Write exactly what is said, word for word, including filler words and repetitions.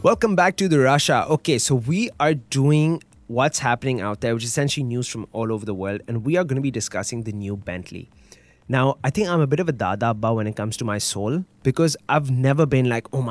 Welcome back to the Russia. Okay, so we are doing what's happening out there, which is essentially news from all over the world, and we are going to be discussing the new Bentley. Now, I think I'm a bit of a dada abba when it comes to my soul because I've never been like, oh my